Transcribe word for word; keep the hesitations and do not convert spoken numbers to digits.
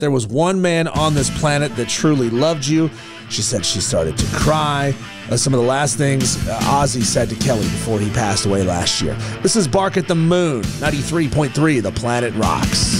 there was one man on this planet that truly loved you. She said she started to cry. Uh, some of the last things uh, Ozzy said to Kelly before he passed away last year. This is Bark at the Moon, ninety-three point three, The Planet Rocks.